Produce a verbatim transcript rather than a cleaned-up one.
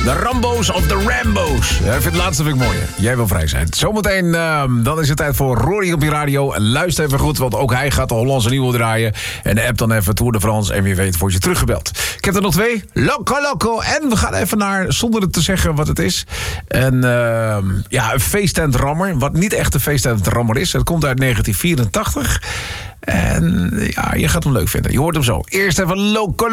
De Rambo's of de Rambo's. Ja, ik vind het laatste vind ik mooi. Jij wil vrij zijn. Zometeen, uh, dan is het tijd voor Rory op je radio. Luister even goed, want ook hij gaat de Hollandse nieuwe draaien. En app dan even Tour de France. En wie weet wordt je teruggebeld. Ik heb er nog twee. Loco Loco. En we gaan even naar, zonder het te zeggen wat het is. En uh, ja, een feesttent-rammer. Wat niet echt een feesttent-rammer is. Het komt uit negentien vierentachtig. En ja, je gaat hem leuk vinden. Je hoort hem zo. Eerst even Loco Loco.